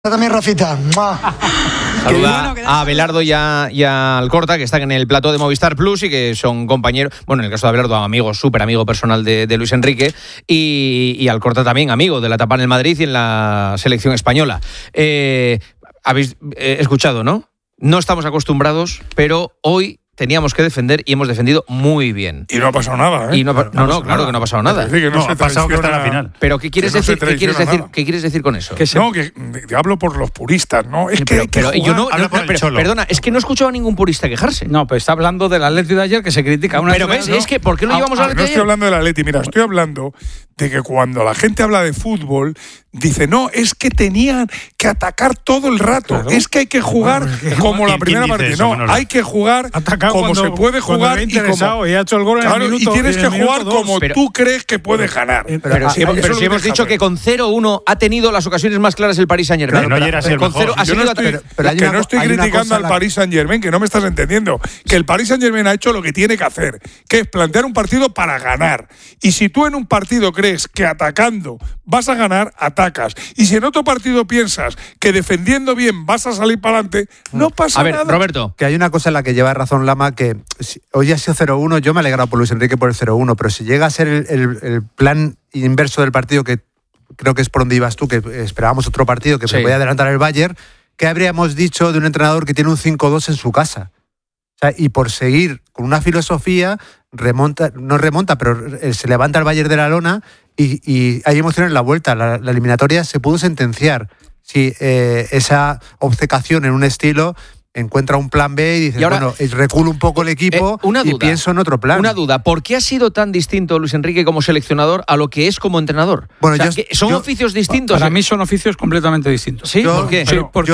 También Rafita. Saluda a Abelardo y a Alcorta, que están en el plató de Movistar Plus y que son compañeros, bueno, en el caso de Abelardo, amigo, súper amigo personal de Luis Enrique, y Alcorta también amigo de la etapa en el Madrid y en la selección española. Habéis escuchado, ¿no? No estamos acostumbrados, pero hoy teníamos que defender y hemos defendido muy bien. Y no ha pasado nada, ¿eh? Y claro que no ha pasado nada. Es decir, que no ha pasado que está en la final. Pero ¿qué quieres decir? ¿Qué quieres decir con eso? Que hablo por los puristas, ¿no? Es que perdona, es que no he escuchado a ningún purista quejarse. No, pero está hablando del Atleti de ayer que se critica. Pero ves, es que ¿por qué no llevamos al Atleti? No estoy hablando del Atleti, mira, estoy hablando de que cuando la gente habla de fútbol dice, no, es que tenían que atacar todo el rato, claro. Es que hay que jugar como la primera parte. No, hay que jugar como se puede jugar y ha hecho el gol claro, en el minuto, y tienes que jugar como pero, tú crees que puedes ganar. Pero si hemos dicho que con 0-1 ha tenido las ocasiones más claras el Paris Saint-Germain. Claro, no era así el mejor. No estoy criticando al Paris Saint-Germain, que no me estás entendiendo. Que el Paris Saint-Germain ha hecho lo que tiene que hacer, que es plantear un partido para ganar. Y si tú en un partido crees que atacando vas a ganar, atacas. Y si en otro partido piensas que defendiendo bien vas a salir para adelante, no pasa nada. A ver, Roberto. Que hay una cosa en la que lleva razón Lama, que hoy ha sido 0-1, yo me he alegrado por Luis Enrique por el 0-1, pero si llega a ser el plan inverso del partido, que creo que es por donde ibas tú, que esperábamos otro partido, que se podía adelantar el Bayern, ¿qué habríamos dicho de un entrenador que tiene un 5-2 en su casa? O sea, y por seguir con una filosofía, no remonta, pero se levanta el Bayern de la lona y hay emoción en la vuelta. La eliminatoria se pudo sentenciar. Si esa obcecación en un estilo encuentra un plan B y dice, y ahora, bueno, reculo un poco el equipo y pienso en otro plan. Una duda, ¿por qué ha sido tan distinto Luis Enrique como seleccionador a lo que es como entrenador? Bueno, o sea, ¿son oficios distintos? Para mí son oficios completamente distintos. ¿Sí? ¿Por qué?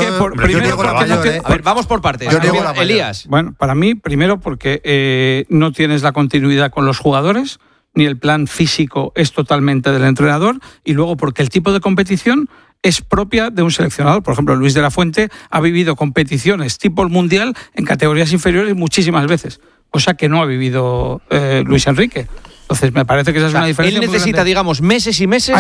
A ver, vamos por partes. Elías. Bueno, para mí, primero porque no tienes la continuidad con los jugadores, ni el plan físico es totalmente del entrenador, y luego porque el tipo de competición es propia de un seleccionador. Por ejemplo, Luis de la Fuente ha vivido competiciones tipo el Mundial en categorías inferiores muchísimas veces, cosa que no ha vivido Luis Enrique. Entonces, me parece que esa es una diferencia. Él necesita, digamos, meses y meses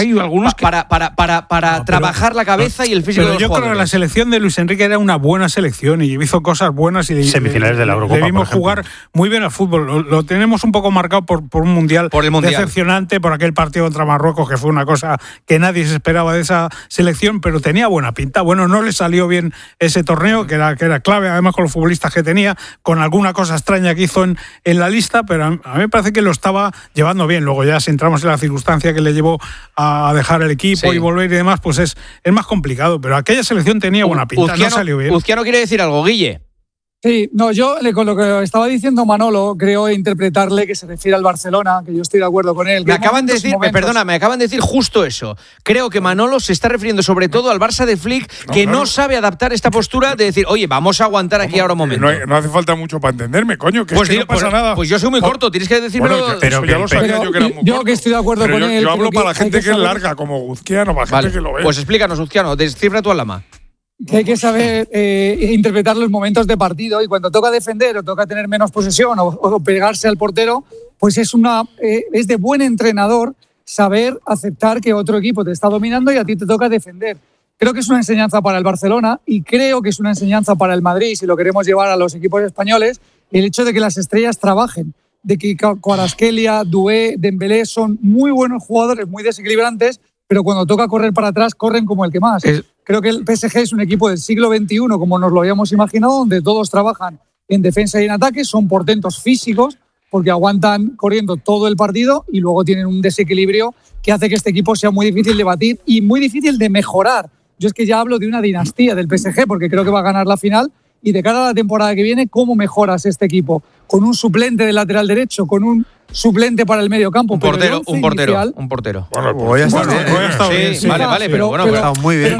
para trabajar la cabeza y el físico de los yo jugadores. Creo que la selección de Luis Enrique era una buena selección y hizo cosas buenas. Y semifinales de la Eurocopa, le vimos jugar muy bien al fútbol. Lo tenemos un poco marcado por un mundial, decepcionante, por aquel partido contra Marruecos, que fue una cosa que nadie se esperaba de esa selección, pero tenía buena pinta. Bueno, no le salió bien ese torneo, que era clave, además con los futbolistas que tenía, con alguna cosa extraña que hizo en la lista, pero a mí me parece que lo estaba llevando bien. Luego ya si entramos en la circunstancia que le llevó a dejar el equipo y volver y demás, pues es más complicado, pero aquella selección tenía buena pinta, no salió bien. Uzquiano quiere decir algo, Guille. Sí, no, yo con lo que estaba diciendo Manolo, creo interpretarle que se refiere al Barcelona, que yo estoy de acuerdo con él. Me acaban de decir justo eso. Creo que Manolo se está refiriendo sobre todo al Barça de Flick, no sabe adaptar esta postura de decir, oye, vamos a aguantar aquí ahora un momento. No hace falta mucho para entenderme, coño, que no pasa nada. Pues yo soy muy corto, tienes que decírmelo. Bueno, pero ya lo sabía yo que era muy corto. Yo que estoy de acuerdo con él. Yo hablo para la gente que es larga, como Uzquiano, para gente que lo ve. Pues explícanos, Uzquiano, descifra tu Lama. Que hay que saber interpretar los momentos de partido, y cuando toca defender o toca tener menos posesión o pegarse al portero, pues es de buen entrenador saber aceptar que otro equipo te está dominando y a ti te toca defender. Creo que es una enseñanza para el Barcelona y creo que es una enseñanza para el Madrid, si lo queremos llevar a los equipos españoles, el hecho de que las estrellas trabajen, de que Kvaratskhelia, Doué, Dembélé son muy buenos jugadores, muy desequilibrantes, pero cuando toca correr para atrás, corren como el que más. Creo que el PSG es un equipo del siglo XXI, como nos lo habíamos imaginado, donde todos trabajan en defensa y en ataque, son portentos físicos, porque aguantan corriendo todo el partido y luego tienen un desequilibrio que hace que este equipo sea muy difícil de batir y muy difícil de mejorar. Yo es que ya hablo de una dinastía del PSG, porque creo que va a ganar la final, y de cara a la temporada que viene, ¿cómo mejoras este equipo? Con un suplente de lateral derecho, con un suplente para el medio campo. Un portero. Bueno, hoy ha estado bien. Sí, vale, pero bueno, está muy bien.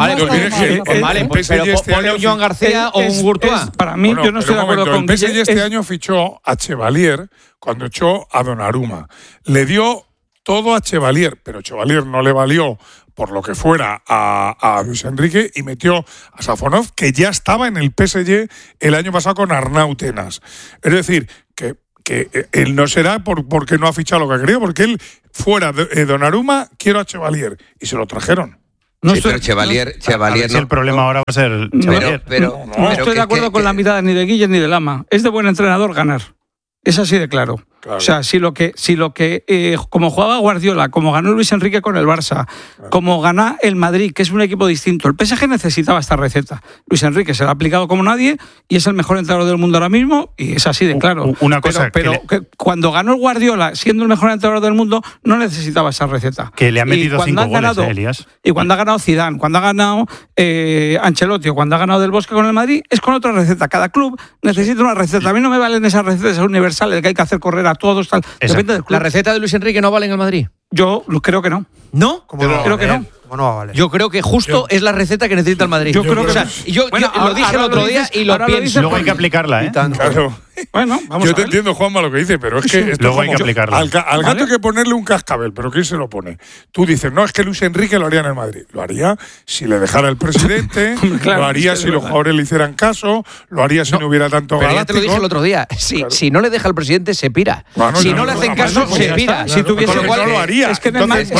Pero pone un Joan García o un Courtois. Para mí, yo no estoy de acuerdo con el PSG este año fichó a Chevalier cuando echó a Donnarumma. Le dio todo a Chevalier, pero Chevalier no le valió por lo que fuera a Luis Enrique y metió a Safonov, que ya estaba en el PSG el año pasado con Arnau Tenas. Es decir, que él no será porque no ha fichado lo que ha querido, porque él fuera de Donnarumma, quiero a Chevalier, y se lo trajeron. No sí, pero Chevalier no. Si el problema ahora va a ser Chevalier. No estoy de acuerdo con la mirada ni de Guille ni de Lama. Es de buen entrenador ganar. Es así de claro. Claro. O sea, si lo que como jugaba Guardiola, como ganó Luis Enrique con el Barça, como gana el Madrid, que es un equipo distinto, el PSG necesitaba esta receta. Luis Enrique se la ha aplicado como nadie y es el mejor entrenador del mundo ahora mismo y es así de claro. Una cosa pero cuando ganó el Guardiola, siendo el mejor entrenador del mundo, no necesitaba esa receta. Que le ha metido 5 goles, Elías. Y cuando ha ganado Zidane, cuando ha ganado Ancelotti o cuando ha ganado Del Bosque con el Madrid, es con otra receta. Cada club necesita una receta. A mí no me valen esas recetas universales que hay que hacer correr a todos, tal. Depende del club. ¿La receta de Luis Enrique no vale en el Madrid? Yo creo que no. ¿No? Creo que no. Vale. Yo creo que justo es la receta que necesita el Madrid. Yo creo que lo dije el otro día y lo pienso. Luego hay que aplicarla, ¿eh? Claro. Bueno, vamos yo a te ver. entiendo, Juanma, lo que dice, pero es que luego hay que aplicarla. Al gato hay que ponerle un cascabel, pero ¿quién se lo pone? Tú dices, no, es que Luis Enrique lo haría en el Madrid. Lo haría si le dejara el presidente, claro, lo haría si los jugadores le hicieran caso, lo haría si no hubiera tanto pero galáctico. Ya te lo dije el otro día. Si no le deja al presidente, se pira. Bueno, si no le hacen caso, se pira. Si tuviese no lo haría. Es que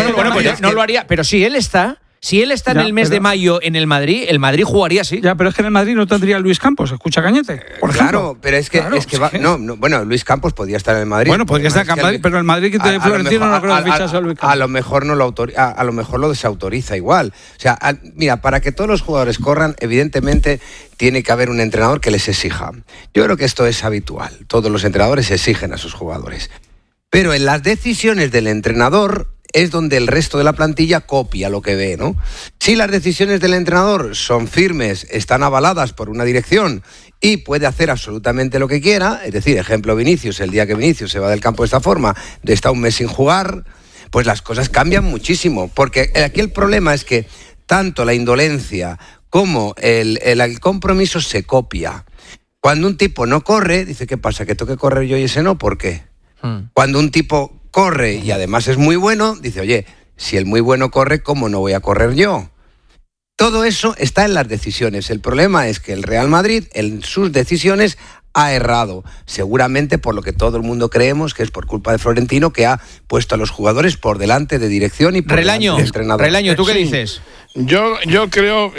no lo haría. Pero si él está en el mes de mayo en el Madrid Jugaría así. Ya, pero es que en el Madrid no tendría Luis Campos, escucha Cañete. Por ejemplo. Pero es que bueno, Luis Campos podía estar en el Madrid. Bueno, podría estar en el Madrid, pero el Madrid que te Florentino no creo que fichase a Luis Campos. A lo mejor no a lo mejor lo desautoriza igual. O sea, mira, para que todos los jugadores corran, evidentemente tiene que haber un entrenador que les exija. Yo creo que esto es habitual. Todos los entrenadores exigen a sus jugadores. Pero en las decisiones del entrenador es donde el resto de la plantilla copia lo que ve, ¿no? Si las decisiones del entrenador son firmes, están avaladas por una dirección y puede hacer absolutamente lo que quiera, es decir, ejemplo Vinicius, el día que Vinicius se va del campo de esta forma, de estar un mes sin jugar, pues las cosas cambian muchísimo, porque aquí el problema es que tanto la indolencia como el compromiso se copia. Cuando un tipo no corre, dice, ¿qué pasa? ¿Que tengo que correr yo y ese no? ¿Por qué? Cuando un tipo corre y además es muy bueno, dice, oye, si el muy bueno corre, ¿cómo no voy a correr yo? Todo eso está en las decisiones. El problema es que el Real Madrid, en sus decisiones, ha errado. Seguramente por lo que todo el mundo creemos, que es por culpa de Florentino, que ha puesto a los jugadores por delante de dirección y por delante del entrenador. Relaño, ¿tú qué dices? Yo creo,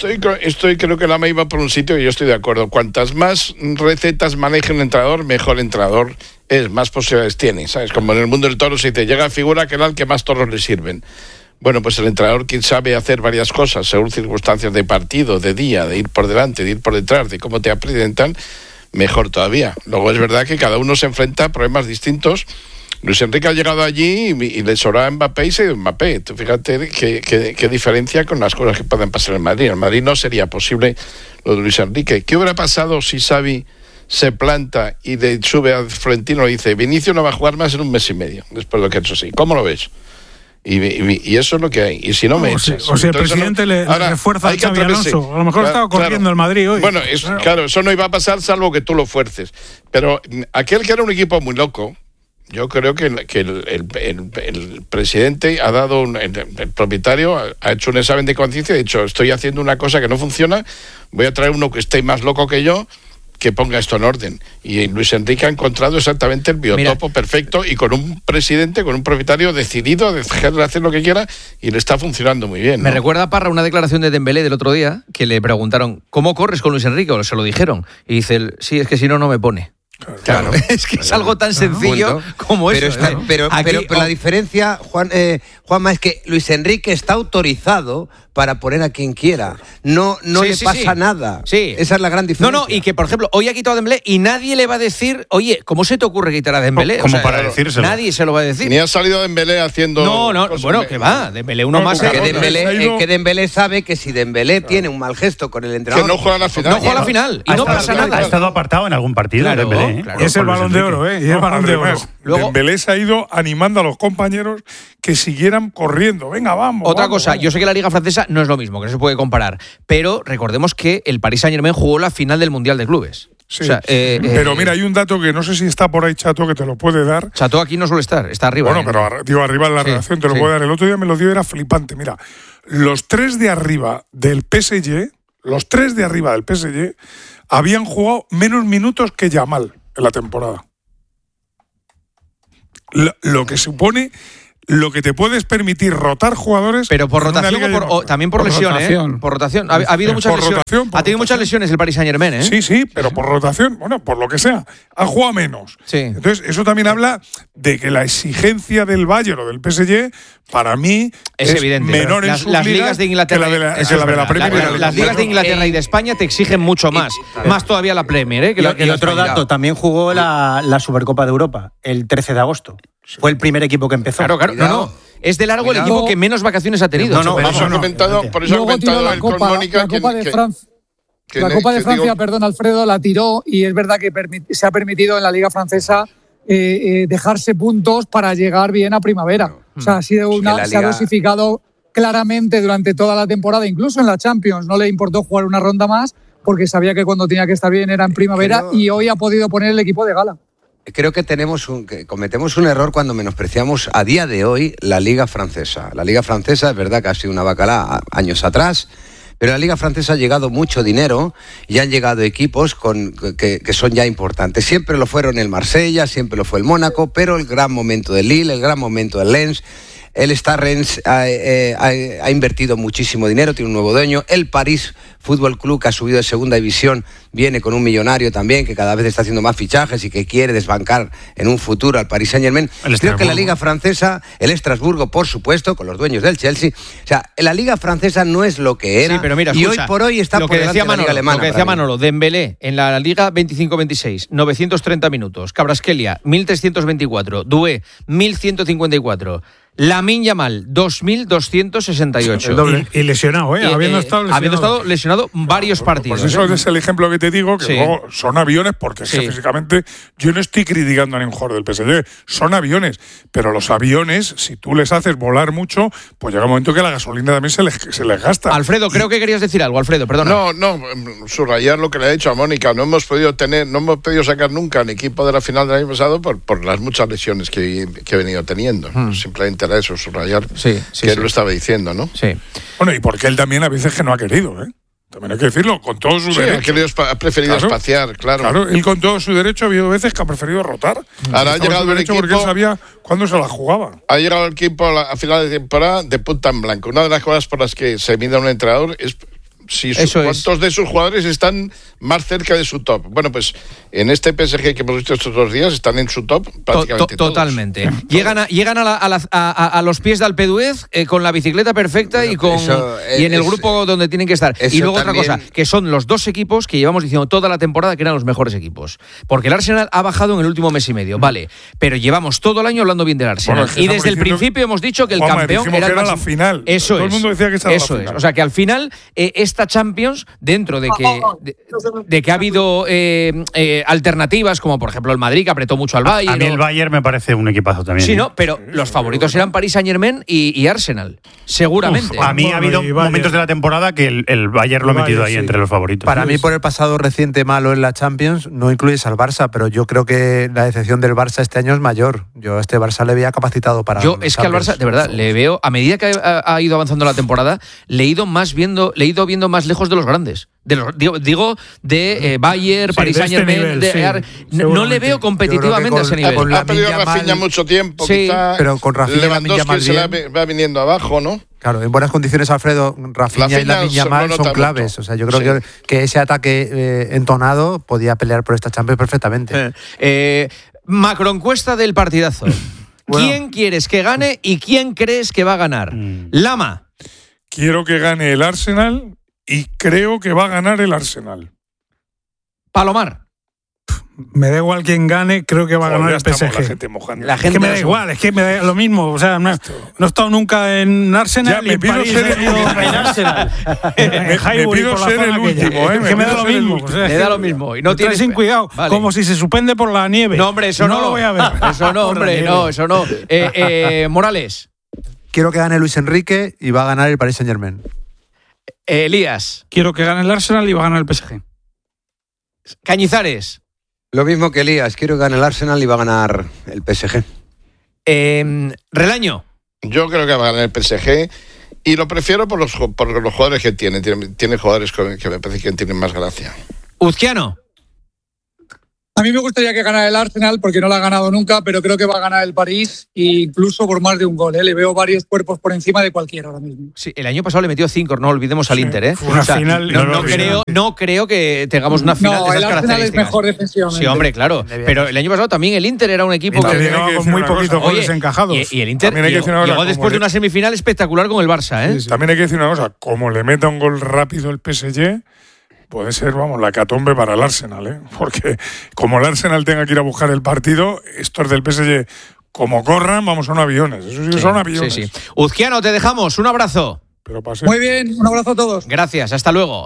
creo que Lama iba por un sitio y yo estoy de acuerdo. Cuantas más recetas maneje un entrenador, mejor entrenador es, más posibilidades tiene, ¿sabes? Como en el mundo del toro se dice, llega figura que era el que más toros le sirven. Bueno, pues el entrenador, quien sabe hacer varias cosas según circunstancias de partido, de día, de ir por delante, de ir por detrás, de cómo te apresentan, mejor todavía. Luego es verdad que cada uno se enfrenta a problemas distintos. Luis Enrique ha llegado allí y le sobraba a Mbappé y se ha ido Mbappé. Tú fíjate qué diferencia con las cosas que pueden pasar en Madrid. En Madrid no sería posible lo de Luis Enrique. ¿Qué hubiera pasado si Xavi se planta y sube a Florentino y dice, Vinicius no va a jugar más en un mes y medio, después de lo que ha hecho así? ¿Cómo lo ves? Y eso es lo que hay. Y si no me echas. O si el presidente le fuerza a Xabi Alonso. A lo mejor estaba corriendo el Madrid hoy. Bueno, claro, eso no iba a pasar salvo que tú lo fuerces. Pero aquel que era un equipo muy loco, yo creo que el presidente ha dado, el propietario ha hecho un examen de conciencia y ha dicho, estoy haciendo una cosa que no funciona, voy a traer uno que esté más loco que yo, que ponga esto en orden. Y Luis Enrique ha encontrado exactamente el biotopo perfecto y con un presidente, con un propietario decidido a dejar de hacer lo que quiera y le está funcionando muy bien, ¿no? Me recuerda, Parra, una declaración de Dembélé del otro día que le preguntaron, ¿cómo corres con Luis Enrique? O se lo dijeron. Y dice, sí, es que si no me pone. Claro. Es que es algo tan sencillo como eso. Pero la diferencia, Juanma, es que Luis Enrique está autorizado para poner a quien quiera. No le pasa nada. Sí. Esa es la gran diferencia. No, y que, por ejemplo, hoy ha quitado a Dembélé y nadie le va a decir, oye, ¿cómo se te ocurre quitar a Dembélé? Como para decírselo. Nadie se lo va a decir. Ni ha salido Dembélé haciendo... No, bueno, que va. Dembélé uno más. Que Dembélé sabe que si Dembélé tiene un mal gesto con el entrenador... Que no juega la final. No juega la final y no pasa nada. Ha estado apartado en algún partido, Dembélé. Claro, es el Balón de Oro, ¿eh? Y el Balón de Oro. Dembélé se ha ido animando a los compañeros que siguieran corriendo. Venga, vamos. Otra cosa, yo sé que la Liga Francesa no es lo mismo, que no se puede comparar, pero recordemos que el Paris Saint-Germain jugó la final del Mundial de Clubes. Sí, pero mira, hay un dato que no sé si está por ahí, Chato, que te lo puede dar. Chato aquí no suele estar, está arriba. Bueno, pero digo, arriba en la redacción te lo puede dar. El otro día me lo dio, era flipante. Mira, los tres de arriba del PSG, habían jugado menos minutos que Yamal en la temporada. Lo que supone lo que te puedes permitir rotar jugadores. Pero por rotación o también por lesión, rotación. Por rotación. Ha habido muchas lesiones. Ha tenido muchas lesiones el Paris Saint-Germain, ¿eh? Sí, pero por rotación, bueno, por lo que sea, ha jugado menos. Sí. Entonces, eso también habla de que la exigencia del Bayern o del PSG, para mí, es evidente, menor en sus ligas de Inglaterra que la de la Premier. Las ligas de Inglaterra y de España te exigen mucho más. Más todavía la Premier, ¿eh? Y otro dato, también jugó la Supercopa de Europa el 13 de agosto. Fue el primer equipo que empezó. Claro. No. Es de largo el equipo que menos vacaciones ha tenido. Por eso ha comentado el con Mónica. La Copa de Francia. La Copa de Francia, perdón, Alfredo, la tiró y es verdad que se ha permitido en la Liga Francesa dejarse puntos para llegar bien a primavera. O sea, se ha dosificado claramente durante toda la temporada, incluso en la Champions. No le importó jugar una ronda más porque sabía que cuando tenía que estar bien era en primavera y hoy ha podido poner el equipo de gala. Creo que cometemos un error cuando menospreciamos a día de hoy la Liga Francesa. La Liga Francesa es verdad que ha sido una bacalá años atrás, pero a la Liga Francesa ha llegado mucho dinero y han llegado equipos que son ya importantes. Siempre lo fueron el Marsella, siempre lo fue el Mónaco, pero el gran momento del Lille, el gran momento del Lens. El Stade Reims ha invertido muchísimo dinero, tiene un nuevo dueño. El París Fútbol Club, que ha subido de segunda división, viene con un millonario también, que cada vez está haciendo más fichajes y que quiere desbancar en un futuro al Paris Saint-Germain. Creo que la Liga Francesa, el Estrasburgo, por supuesto, con los dueños del Chelsea. O sea, la Liga Francesa no es lo que era. Sí, pero mira, y escucha, hoy por hoy está por delante de la Liga Alemana. Lo que decía Manolo, Dembélé en la Liga 25-26, 930 minutos. Kvaratskhelia, 1324. Doué, 1154. Lamine Yamal, 2.268. Y lesionado, habiendo estado lesionado varios partidos. Pues eso es el ejemplo que te digo, que luego son aviones, porque es que físicamente yo no estoy criticando a ningún jugador del PSG, son aviones, pero los aviones, si tú les haces volar mucho, pues llega un momento que la gasolina también se les gasta. Alfredo, creo que querías decir algo, Alfredo, perdona. No, subrayar lo que le ha dicho a Mónica, no hemos podido sacar nunca un equipo de la final del año pasado por las muchas lesiones que he venido teniendo. Simplemente era eso, subrayar que él lo estaba diciendo, ¿no? Sí. Bueno, y porque él también a veces que no ha querido, ¿eh? También hay que decirlo, con todo su derecho. Ha preferido espaciar, claro. Claro, él con todo su derecho ha habido veces que ha preferido rotar. Ahora ha llegado el equipo porque él sabía cuándo se la jugaba. Ha llegado el equipo a final de temporada de punta en blanco. Una de las cosas por las que se mide un entrenador es cuántos de sus jugadores están más cerca de su top. Bueno, pues en este PSG que hemos visto estos 2 días están en su top prácticamente totalmente. Todos. Llegan a los pies de Alpe d'Huez con la bicicleta perfecta y en el grupo donde tienen que estar. Y luego también, otra cosa, que son los 2 equipos que llevamos diciendo toda la temporada que eran los mejores equipos. Porque el Arsenal ha bajado en el último mes y medio, vale, pero llevamos todo el año hablando bien del Arsenal. Bueno, y desde el principio hemos dicho que el campeón era la final. Eso todo es. El mundo decía que esa era eso la final. Es. O sea que al final esta Champions, dentro de que ha habido alternativas, como por ejemplo el Madrid, que apretó mucho al Bayern. A mí el Bayern me parece un equipazo también. Sí, ¿no? Pero los favoritos eran Paris Saint-Germain y Arsenal, seguramente. A mí ha habido momentos de la temporada que el Bayern lo ha metido ahí entre los favoritos. Para mí, por el pasado reciente malo en la Champions, no incluyes al Barça, pero yo creo que la decepción del Barça este año es mayor. Yo a este Barça le veía capacitado para... Yo es que al Barça, de verdad, le veo, a medida que ha ido avanzando la temporada, le he ido viendo más lejos de los grandes. Digo de Bayern, Paris Saint-Germain. No le veo competitivamente a ese nivel. Ha perdido a Rafinha mucho tiempo, quizá. Pero con Rafinha Lewandowski se va viniendo abajo, ¿no? Claro, en buenas condiciones, Alfredo, Rafinha y Lamine Yamal son claves. Mucho. O sea, yo creo que ese ataque entonado podía pelear por esta Champions perfectamente. Macroencuesta del partidazo. ¿Quién quieres que gane y quién crees que va a ganar? Lama. Quiero que gane el Arsenal y creo que va a ganar el Arsenal. Palomar. Me da igual quién gane, creo que va a ganar el PSG. La gente es que me da igual, es que me da lo mismo. O sea, no he estado nunca en Arsenal y en París. En Arsenal. Me pido ser el último, Es que me da lo mismo. Me da lo mismo. Y no tienes sin cuidado, vale. Como si se suspende por la nieve. No, hombre, eso no lo voy a ver. Eso no, hombre, eso no. Morales. Quiero que gane Luis Enrique y va a ganar el Paris Saint-Germain. Elías. Quiero que gane el Arsenal y va a ganar el PSG. Cañizares. Lo mismo que Elías, quiero que gane el Arsenal y va a ganar el PSG. Relaño. Yo creo que va a ganar el PSG y lo prefiero por los jugadores que tiene. Tiene jugadores que me parece que tienen más gracia. Uzquiano. A mí me gustaría que ganara el Arsenal porque no la ha ganado nunca, pero creo que va a ganar el París, incluso por más de un gol. Le veo varios cuerpos por encima de cualquiera ahora mismo. Sí, el año pasado le metió 5, no olvidemos al Inter. Una final. No creo que tengamos una final de esas el Arsenal características. es mejor defensivamente. Sí, hombre, claro. Pero el año pasado también el Inter era un equipo que llegaba con muy poquitos goles encajados. Y el Inter llegó después de una semifinal espectacular con el Barça. Sí. También hay que decir una cosa, como le meta un gol rápido el PSG, puede ser, la hecatombe para el Arsenal, porque como el Arsenal tenga que ir a buscar el partido, estos del PSG, como corran, son aviones. Eso sí, son aviones. Sí. Uzquiano, te dejamos. Un abrazo. Muy bien, un abrazo a todos. Gracias, hasta luego.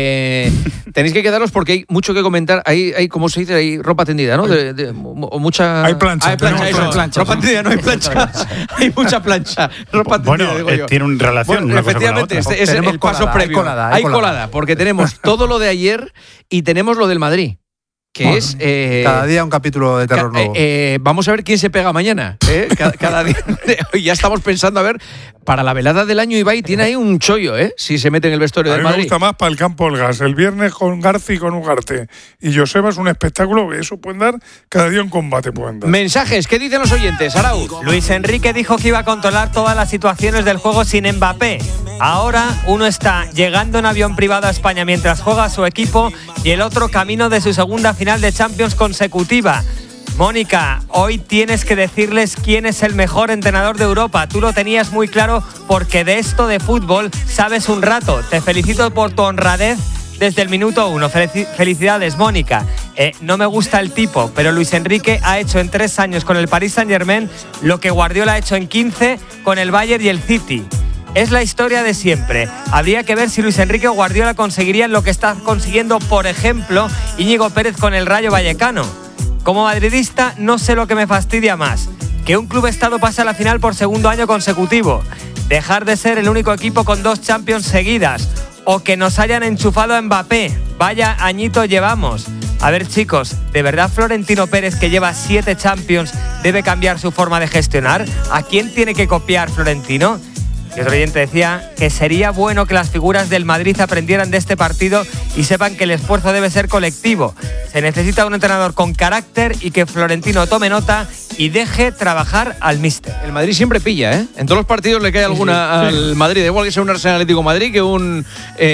Tenéis que quedaros porque hay mucho que comentar. Hay como se dice, hay ropa tendida, ¿no? Mucha... Hay plancha. Hay plancha. Ropa tendida, no hay plancha. Hay mucha plancha. Ropa tendida, digo yo. Tiene una relación. Bueno, efectivamente, este es el paso previo. Hay colada, porque tenemos todo lo de ayer y tenemos lo del Madrid. Que es... cada día un capítulo de terror nuevo. Vamos a ver quién se pega mañana. Cada día. Ya estamos pensando, a ver, para la velada del año Ibai tiene ahí un chollo, si se mete en el vestuario del Madrid. A mí me gusta más para el campo del gas. El viernes con Garci y con Ugarte. Y Joseba es un espectáculo que eso pueden dar, cada día un combate pueden dar. Mensajes, ¿qué dicen los oyentes? Arauz. Luis Enrique dijo que iba a controlar todas las situaciones del juego sin Mbappé. Ahora uno está llegando en avión privado a España mientras juega a su equipo y el otro camino de su segunda final de Champions consecutiva. Mónica, hoy tienes que decirles quién es el mejor entrenador de Europa. Tú lo tenías muy claro porque de esto de fútbol sabes un rato. Te felicito por tu honradez desde el minuto 1. Felicidades, Mónica. No me gusta el tipo, pero Luis Enrique ha hecho en 3 años con el Paris Saint-Germain lo que Guardiola ha hecho en 15 con el Bayern y el City. Es la historia de siempre. Habría que ver si Luis Enrique o Guardiola conseguirían lo que está consiguiendo, por ejemplo, Íñigo Pérez con el Rayo Vallecano. Como madridista, no sé lo que me fastidia más. Que un club estado pase a la final por segundo año consecutivo. Dejar de ser el único equipo con 2 Champions seguidas. O que nos hayan enchufado a Mbappé. Vaya añito llevamos. A ver, chicos, ¿de verdad Florentino Pérez, que lleva 7 Champions, debe cambiar su forma de gestionar? ¿A quién tiene que copiar Florentino? Y otro oyente decía que sería bueno que las figuras del Madrid aprendieran de este partido y sepan que el esfuerzo debe ser colectivo. Se necesita un entrenador con carácter y que Florentino tome nota y deje trabajar al míster. El Madrid siempre pilla, En todos los partidos le cae alguna al Madrid. Da igual que sea un Arsenal Atlético de Madrid que un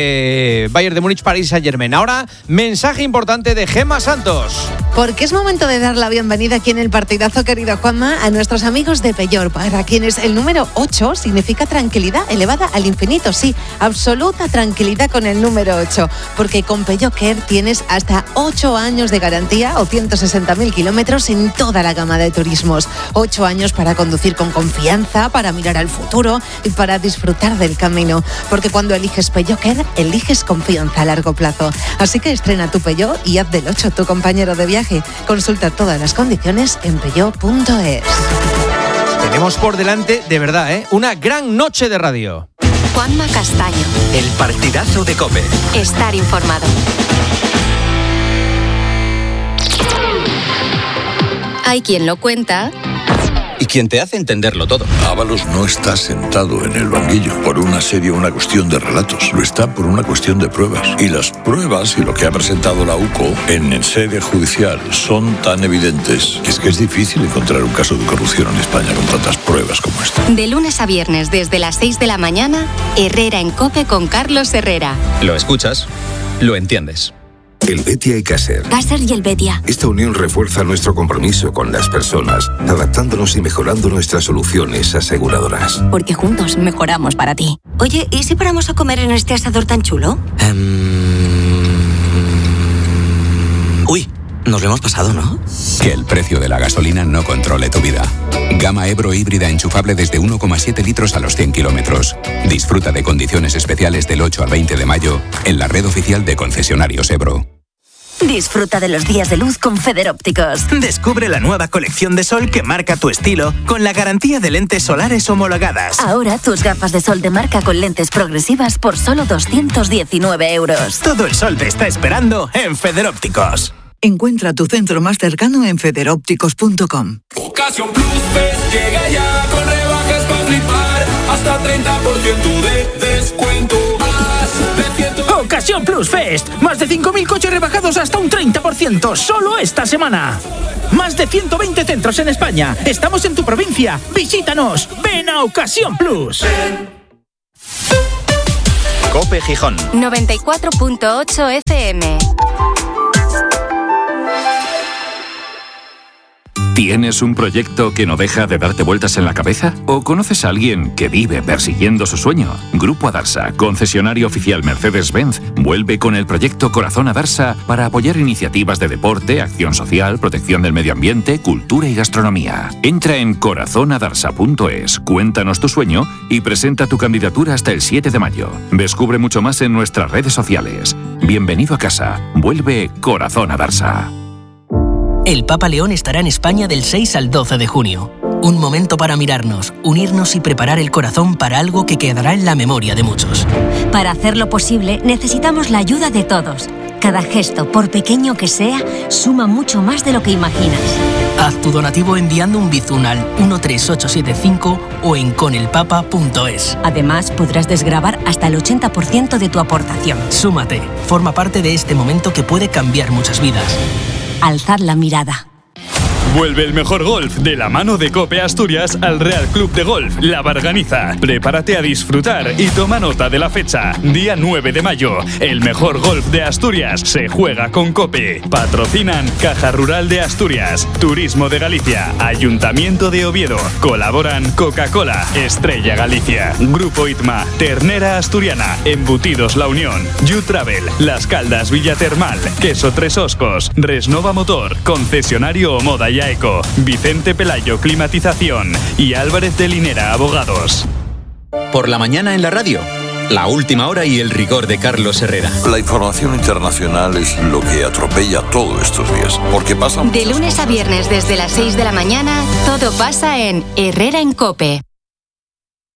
Bayern de Múnich Paris Saint-Germain. Ahora, mensaje importante de Gemma Santos. Porque es momento de dar la bienvenida aquí en el partidazo, querido Juanma, a nuestros amigos de Peugeot, para quienes el número 8 significa tranquilidad elevada al infinito. Sí, absoluta tranquilidad con el número 8, porque con Peugeot Care tienes hasta 8 años de garantía o 160.000 kilómetros en toda la gama de turismos. 8 años para conducir con confianza, para mirar al futuro y para disfrutar del camino. Porque cuando eliges Peugeot Care, eliges confianza a largo plazo. Así que estrena tu Peugeot y haz del 8 tu compañero de viaje. Consulta todas las condiciones en peugeot.es. Tenemos por delante, de verdad, una gran noche de radio. Juanma Castaño. El partidazo de COPE. Estar informado. Hay quien lo cuenta y quien te hace entenderlo todo. Ábalos no está sentado en el banquillo por una serie o una cuestión de relatos. Lo está por una cuestión de pruebas. Y las pruebas y lo que ha presentado la UCO en sede judicial son tan evidentes que es difícil encontrar un caso de corrupción en España con tantas pruebas como esta. De lunes a viernes desde las 6 de la mañana, Herrera en COPE con Carlos Herrera. Lo escuchas, lo entiendes. El Betia y Caser. Caser y el Betia. Esta unión refuerza nuestro compromiso con las personas, adaptándonos y mejorando nuestras soluciones aseguradoras. Porque juntos mejoramos para ti. Oye, ¿y si paramos a comer en este asador tan chulo? Uy, nos lo hemos pasado, ¿no? Que el precio de la gasolina no controle tu vida. Gama Ebro híbrida enchufable desde 1,7 litros a los 100 kilómetros. Disfruta de condiciones especiales del 8 al 20 de mayo en la red oficial de concesionarios Ebro. Disfruta de los días de luz con Federópticos. Descubre la nueva colección de sol que marca tu estilo con la garantía de lentes solares homologadas. Ahora tus gafas de sol de marca con lentes progresivas por solo 219 euros. Todo el sol te está esperando en Federópticos. Encuentra tu centro más cercano en federópticos.com. Ocasión Plus Fest llega ya con rebajas para flipar. Hasta 30% de descuento. Ocasión Plus Fest. Más de 5.000 coches rebajados hasta un 30%, solo esta semana. Más de 120 centros en España. Estamos en tu provincia. Visítanos. Ven a Ocasión Plus. COPE Gijón 94.8 FM. ¿Tienes un proyecto que no deja de darte vueltas en la cabeza? ¿O conoces a alguien que vive persiguiendo su sueño? Grupo Adarsa, concesionario oficial Mercedes-Benz, vuelve con el proyecto Corazón Adarsa para apoyar iniciativas de deporte, acción social, protección del medio ambiente, cultura y gastronomía. Entra en corazonadarsa.es, cuéntanos tu sueño y presenta tu candidatura hasta el 7 de mayo. Descubre mucho más en nuestras redes sociales. Bienvenido a casa. Vuelve Corazón Adarsa. El Papa León estará en España del 6 al 12 de junio. Un momento para mirarnos, unirnos y preparar el corazón para algo que quedará en la memoria de muchos. Para hacerlo posible, necesitamos la ayuda de todos. Cada gesto, por pequeño que sea, suma mucho más de lo que imaginas. Haz tu donativo enviando un bizum al 13875 o en conelpapa.es. Además, podrás desgravar hasta el 80% de tu aportación. Súmate, forma parte de este momento que puede cambiar muchas vidas. Alzad la mirada. Vuelve el mejor golf de la mano de COPE Asturias al Real Club de Golf La Barganiza. Prepárate a disfrutar y toma nota de la fecha. Día 9 de mayo. El mejor golf de Asturias se juega con COPE. Patrocinan Caja Rural de Asturias, Turismo de Galicia, Ayuntamiento de Oviedo. Colaboran Coca-Cola, Estrella Galicia, Grupo Itma, Ternera Asturiana, Embutidos La Unión, You Travel, Las Caldas Villatermal, Queso Tres Oscos, Resnova Motor, Concesionario Moda y Eco, Vicente Pelayo Climatización y Álvarez de Linera Abogados. Por la mañana en la radio, la última hora y el rigor de Carlos Herrera. La información internacional es lo que atropella todos estos días, porque pasan de lunes a viernes desde las 6 de la mañana, todo pasa en Herrera en COPE.